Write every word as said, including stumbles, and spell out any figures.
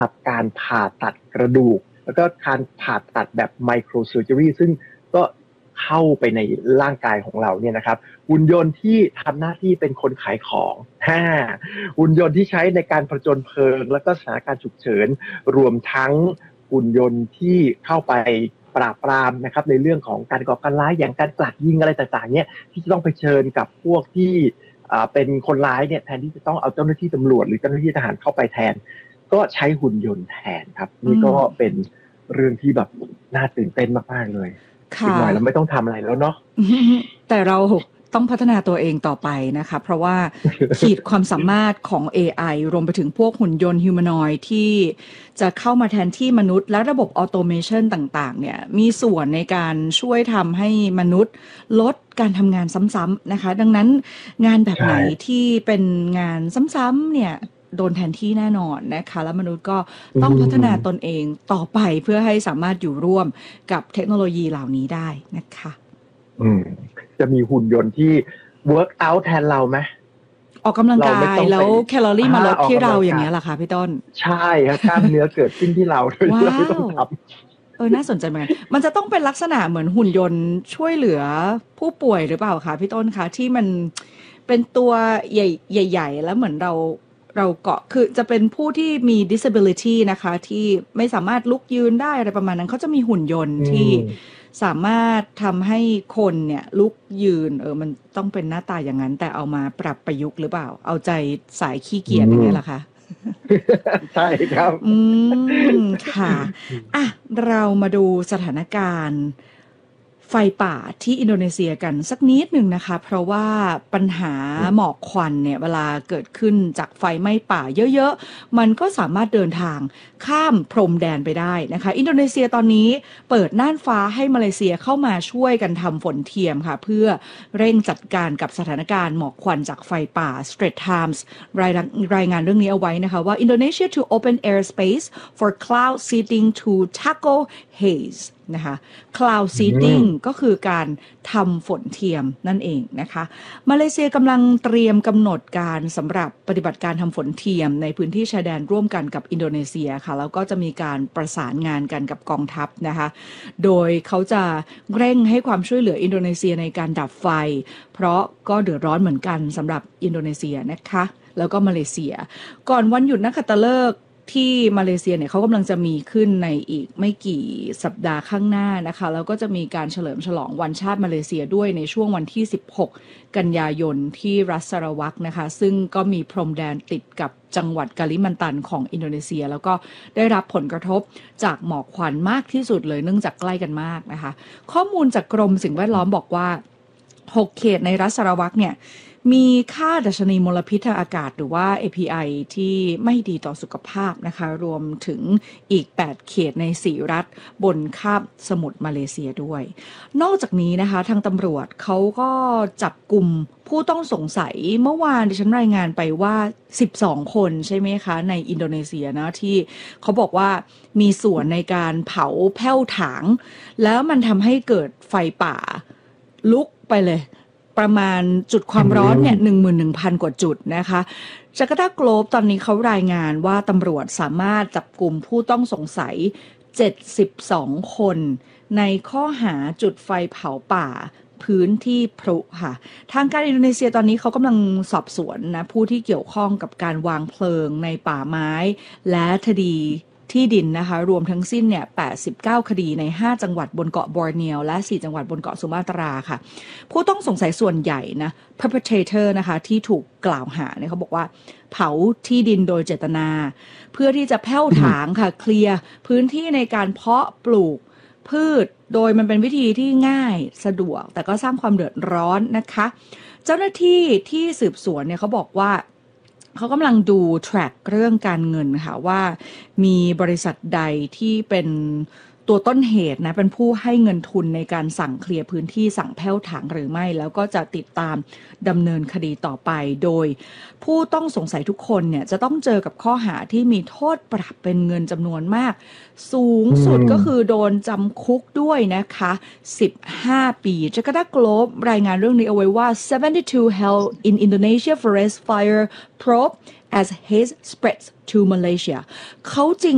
การผ่าตัดกระดูกแล้วก็การผ่าตัดแบบไมโครเซอร์เจอรี่ซึ่งก็เข้าไปในร่างกายของเราเนี่ยนะครับหุ่นยนต์ที่ทำหน้าที่เป็นคนขายของฮ่าหุ่นยนต์ที่ใช้ในการผจญเพลิงแล้วก็สถานการณ์ฉุกเฉินรวมทั้งหุ่นยนต์ที่เข้าไปปราบปรามนะครับในเรื่องของการก่อการร้ายอย่างการกราดยิงอะไรต่างๆเนี่ยที่จะต้องเผชิญกับพวกที่เป็นคนร้ายเนี่ยแทนที่จะต้องเอาเจ้าหน้าที่ตำรวจหรือเจ้าหน้าที่ทหารเข้าไปแทนก็ใช้หุ่นยนต์แทนครับนี่ก็เป็นเรื่องที่แบบน่าตื่นเต้นมากๆเลยอีกหน่อยเราไม่ต้องทำอะไรแล้วเนาะแต่เราต้องพัฒนาตัวเองต่อไปนะคะเพราะว่า ขีดความสามารถของ เอ ไอ รวมไปถึงพวกหุ่นยนต์ฮิวแมนอยด์ที่จะเข้ามาแทนที่มนุษย์และระบบออโตเมชันต่างๆเนี่ยมีส่วนในการช่วยทำให้มนุษย์ลดการทำงานซ้ำๆนะคะดังนั้นงานแบบไหนที่เป็นงานซ้ำๆเนี่ยโดนแทนที่แน่นอนนะคะแล้วมนุษย์ก็ต้องพัฒนาตนเองต่อไปเพื่อให้สามารถอยู่ร่วมกับเทคโนโลยีเหล่านี้ได้นะคะอืมจะมีหุ่นยนต์ที่ work out แทนเราไหมออกกำลังกายแล้วแคลอรี่มาลดที่เราอย่างเงี้ยเหรอคะพี่ต้นใช่ครับกล้ามเนื้อเกิดขึ้นที่เราโดยที่เราไม่ต้องทำเออน่าสนใจเหมือนกันมันจะต้องเป็นลักษณะเหมือนหุ่นยนต์ช่วยเหลือผู้ป่วยหรือเปล่าคะพี่ต้นคะที่มันเป็นตัวใหญ่ๆแล้วเหมือนเราเราเกาะคือจะเป็นผู้ที่มี disability นะคะที่ไม่สามารถลุกยืนได้อะไรประมาณนั้นเขาจะมีหุ่นยนต์ที่สามารถทำให้คนเนี่ยลุกยืนเออมันต้องเป็นหน้าตาอย่างนั้นแต่เอามาปรับประยุกต์หรือเปล่าเอาใจสายขี้เกียจอย่างนี้เหรอคะใช่ครับอืมค่ะอ่ะเรามาดูสถานการณ์ไฟป่าที่อินโดนีเซียกันสักนิดหนึ่งนะคะเพราะว่าปัญหาหมอกควันเนี่ยเวลาเกิดขึ้นจากไฟไหม้ป่าเยอะๆมันก็สามารถเดินทางข้ามพรมแดนไปได้นะคะอินโดนีเซียตอนนี้เปิดน่านฟ้าให้มาเลเซียเข้ามาช่วยกันทำฝนเทียมค่ะเพื่อเร่งจัดการกับสถานการณ์หมอกควันจากไฟป่า Straits Times รายรายงานเรื่องนี้เอาไว้นะคะว่า Indonesia to open airspace for cloud seeding to tackle hazeนะคะ cloud seeding ก็คือการทำฝนเทียมนั่นเองนะคะมาเลเซียกำลังเตรียมกำหนดการสำหรับปฏิบัติการทำฝนเทียมในพื้นที่ชายแดนร่วมกันกับอินโดนีเซียค่ะแล้วก็จะมีการประสานงานกันกับกองทัพนะคะโดยเขาจะเร่งให้ความช่วยเหลืออินโดนีเซียในการดับไฟเพราะก็เดือดร้อนเหมือนกันสำหรับอินโดนีเซียนะคะแล้วก็มาเลเซียก่อนวันหยุดนักขัตฤกษ์ที่มาเลเซียเนี่ยเขากำลังจะมีขึ้นในอีกไม่กี่สัปดาห์ข้างหน้านะคะแล้วก็จะมีการเฉลิมฉลองวันชาติมาเลเซียด้วยในช่วงวันที่สิบหกกันยายนที่รัฐสารวักนะคะซึ่งก็มีพรมแดนติดกับจังหวัดกาลิมันตันของอินโดนีเซียแล้วก็ได้รับผลกระทบจากหมอกควันมากที่สุดเลยเนื่องจากใกล้กันมากนะคะข้อมูลจากกรมสิ่งแวดล้อมบอกว่าหกเขตในรัฐสารวักเนี่ยมีค่าดัชนีมลพิษทางอากาศหรือว่า เอ พี ไอ ที่ไม่ดีต่อสุขภาพนะคะรวมถึงอีกแปดเขตในสี่รัฐบนคาบสมุทรมาเลเซียด้วยนอกจากนี้นะคะทางตำรวจเขาก็จับกลุ่มผู้ต้องสงสัยเมื่อวานดิฉันรายงานไปว่าสิบสองคนใช่ไหมคะในอินโดนีเซียนะที่เขาบอกว่ามีส่วนในการเผาแผ้วถางแล้วมันทำให้เกิดไฟป่าลุกไปเลยประมาณจุดความร้อนเนี่ย หนึ่งหมื่นหนึ่งพัน กว่าจุดนะคะจาการ์ตาโกลบตอนนี้เขารายงานว่าตำรวจสามารถจับกลุ่มผู้ต้องสงสัยเจ็ดสิบสองคนในข้อหาจุดไฟเผาป่าพื้นที่พลุค่ะทางการอินโดนีเซียตอนนี้เขากำลังสอบสวนนะผู้ที่เกี่ยวข้องกับการวางเพลิงในป่าไม้และคดีที่ดินนะคะรวมทั้งสิ้นเนี่ยแปดสิบเก้าคดีในห้าจังหวัดบนเกาะบอร์เนียวและสี่จังหวัดบนเกาะสุมาตราค่ะผู้ต้องสงสัยส่วนใหญ่นะ perpetrator นะคะที่ถูกกล่าวหาเนี่ยเขาบอกว่าเผาที่ดินโดยเจตนาเพื่อที่จะแผ้วถางค่ะเคลียร์พื้นที่ในการเพาะปลูกพืชโดยมันเป็นวิธีที่ง่ายสะดวกแต่ก็สร้างความเดือดร้อนนะคะเจ้าหน้าที่ที่สืบสวนเนี่ยเขาบอกว่าเขากำลังดู track เรื่องการเงินค่ะว่ามีบริษัทใดที่เป็นตัวต้นเหตุนะเป็นผู้ให้เงินทุนในการสั่งเคลียร์พื้นที่สั่งแผ้วถางหรือไม่แล้วก็จะติดตามดำเนินคดีต่อไปโดยผู้ต้องสงสัยทุกคนเนี่ยจะต้องเจอกับข้อหาที่มีโทษปรับเป็นเงินจำนวนมากสูงสุดก็คือโดนจำคุกด้วยนะคะสิบห้าปีจาการ์ตาโกลบรายงานเรื่องนี้เอาไว้ว่าseventy-two held in Indonesia forest fire probe as haze spreads to Malaysia เขาจริง